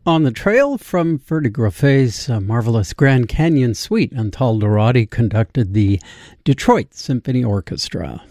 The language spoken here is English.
On the Trail from Verdigruffe's marvelous Grand Canyon Suite, Antal Dorati conducted the Detroit Symphony Orchestra.